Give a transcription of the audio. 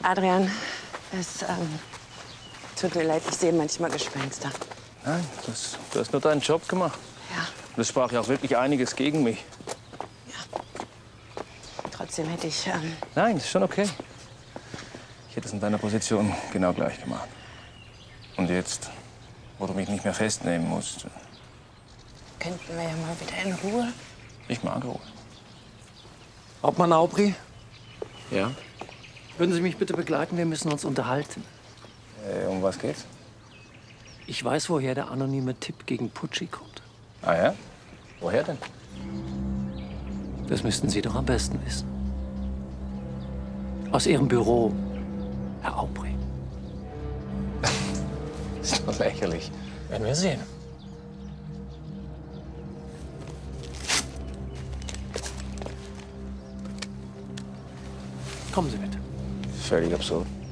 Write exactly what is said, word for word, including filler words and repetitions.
Adrian, es ähm, tut mir leid, ich sehe manchmal Gespenster. Nein, das, du hast nur deinen Job gemacht. Ja. Das sprach ja auch wirklich einiges gegen mich. Ja. Trotzdem hätte ich... Ähm, Nein, ist schon okay. Ich hätte es in deiner Position genau gleich gemacht. Und jetzt, wo du mich nicht mehr festnehmen musst. Könnten wir ja mal wieder in Ruhe. Ich mag Ruhe. Hauptmann Aubry, Ja? würden Sie mich bitte begleiten? Wir müssen uns unterhalten. Äh, um was geht's? Ich weiß, woher der anonyme Tipp gegen Pucci kommt. Ah ja? Woher denn? Das müssten Sie doch am besten wissen. Aus Ihrem Büro, Herr Aubry. Das ist doch lächerlich. Werden wir sehen. Kommen Sie mit. Völlig absurd.